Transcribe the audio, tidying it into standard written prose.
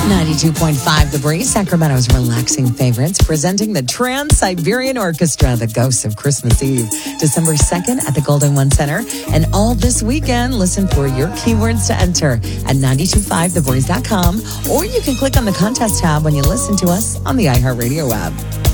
92.5 The Breeze, Sacramento's relaxing favorites, presenting the Trans-Siberian Orchestra, The Ghosts of Christmas Eve, December 2nd at the Golden One Center. And all this weekend, listen for your keywords to enter at 925thebreeze.com, or you can click on the contest tab when you listen to us on the iHeartRadio app.